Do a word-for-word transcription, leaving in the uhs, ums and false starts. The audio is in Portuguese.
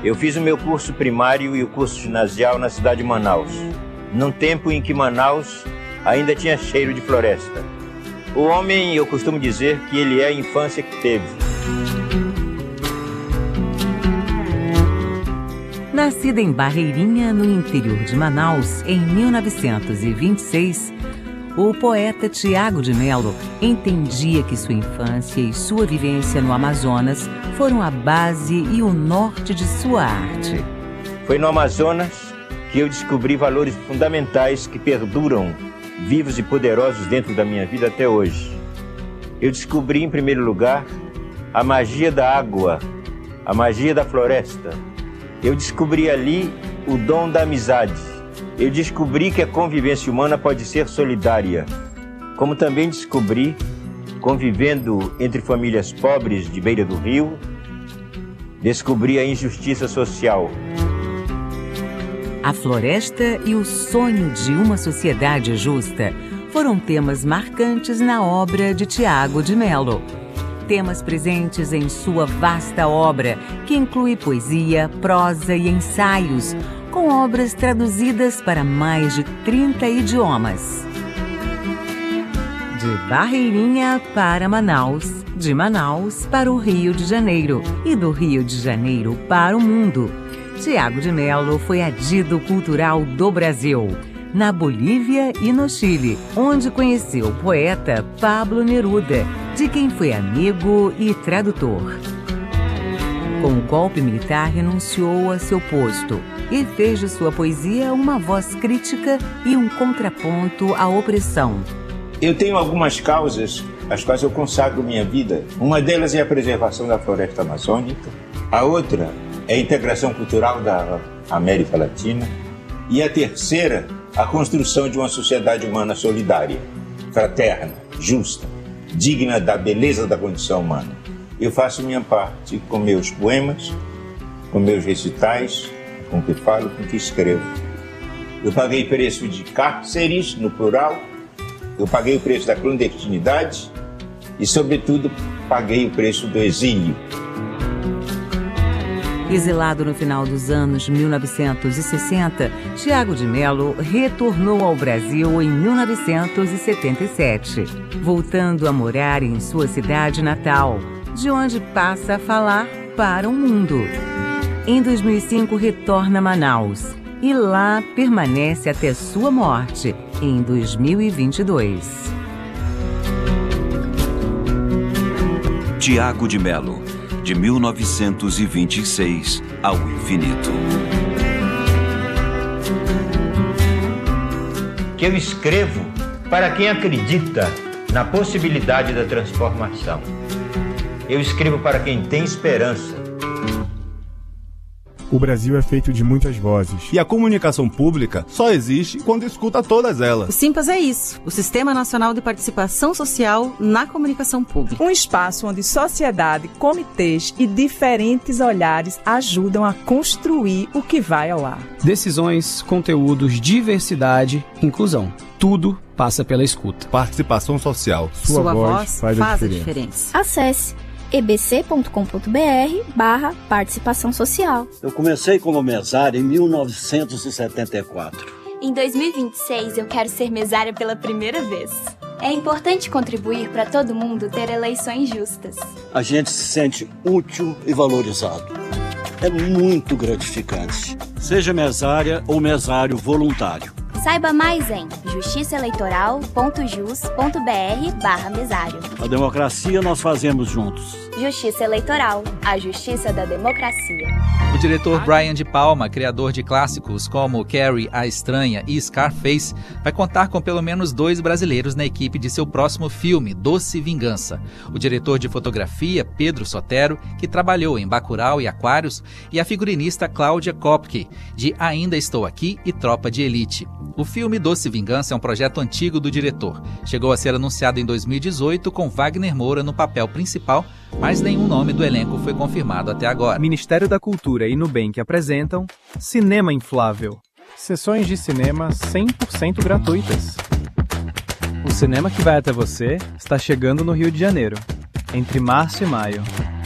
Eu fiz o meu curso primário e o curso ginasial na cidade de Manaus, num tempo em que Manaus ainda tinha cheiro de floresta. O homem, eu costumo dizer que ele é a infância que teve. Nascida em Barreirinha, no interior de Manaus, em mil novecentos e vinte e seis, o poeta Tiago de Mello entendia que sua infância e sua vivência no Amazonas foram a base e o norte de sua arte. Foi no Amazonas que eu descobri valores fundamentais que perduram vivos e poderosos dentro da minha vida até hoje. Eu descobri, em primeiro lugar, a magia da água, a magia da floresta. Eu descobri ali o dom da amizade. Eu descobri que a convivência humana pode ser solidária, como também descobri, convivendo entre famílias pobres de beira do rio, descobri a injustiça social. A floresta e o sonho de uma sociedade justa foram temas marcantes na obra de Tiago de Mello. Temas presentes em sua vasta obra, que inclui poesia, prosa e ensaios, com obras traduzidas para mais de trinta idiomas. De Barreirinha para Manaus, de Manaus para o Rio de Janeiro e do Rio de Janeiro para o mundo, Tiago de Mello foi adido cultural do Brasil, na Bolívia e no Chile, onde conheceu o poeta Pablo Neruda, de quem foi amigo e tradutor. Com o golpe militar, renunciou a seu posto e fez de sua poesia uma voz crítica e um contraponto à opressão. Eu tenho algumas causas às quais eu consagro minha vida. Uma delas é a preservação da floresta amazônica, a outra é a integração cultural da América Latina e a terceira, a construção de uma sociedade humana solidária, fraterna, justa, digna da beleza da condição humana. Eu faço minha parte com meus poemas, com meus recitais, com o que falo, com o que escrevo. Eu paguei preço de cárceres, no plural, eu paguei o preço da clandestinidade e, sobretudo, paguei o preço do exílio. Exilado no final dos anos mil novecentos e sessenta, Tiago de Mello retornou ao Brasil em mil novecentos e setenta e sete, voltando a morar em sua cidade natal, de onde passa a falar para o mundo. Em dois mil e cinco, retorna a Manaus e lá permanece até sua morte, em dois mil e vinte e dois. Tiago de Mello, de mil novecentos e vinte e seis ao infinito. Que eu escrevo para quem acredita na possibilidade da transformação. Eu escrevo para quem tem esperança. O Brasil é feito de muitas vozes. E a comunicação pública só existe quando escuta todas elas. O Simpas é isso, o Sistema Nacional de Participação Social na Comunicação Pública. Um espaço onde sociedade, comitês e diferentes olhares ajudam a construir o que vai ao ar. Decisões, conteúdos, diversidade, inclusão. Tudo passa pela escuta. Participação social. Sua, Sua voz, voz faz, faz a, diferença. a diferença. Acesse e b c ponto com ponto b r barra participação social. Eu comecei como mesária em mil novecentos e setenta e quatro. Em dois mil e vinte e seis eu quero ser mesária pela primeira vez. É importante contribuir para todo mundo ter eleições justas. A gente se sente útil e valorizado. É muito gratificante. Seja mesária ou mesário voluntário. Saiba mais em justiçaeleitoral ponto jus ponto b r barra mesário. A democracia nós fazemos juntos. Justiça Eleitoral, a justiça da democracia. O diretor Brian De Palma, criador de clássicos como Carrie, a Estranha e Scarface, vai contar com pelo menos dois brasileiros na equipe de seu próximo filme, Doce Vingança. O diretor de fotografia, Pedro Sotero, que trabalhou em Bacurau e Aquários, e a figurinista Cláudia Kopke, de Ainda Estou Aqui e Tropa de Elite. O filme Doce Vingança é um projeto antigo do diretor. Chegou a ser anunciado em dois mil e dezoito com Wagner Moura no papel principal, mas nenhum nome do elenco foi confirmado até agora. Ministério da Cultura e Nubank apresentam Cinema Inflável. Sessões de cinema cem por cento gratuitas. O cinema que vai até você está chegando no Rio de Janeiro, entre março e maio.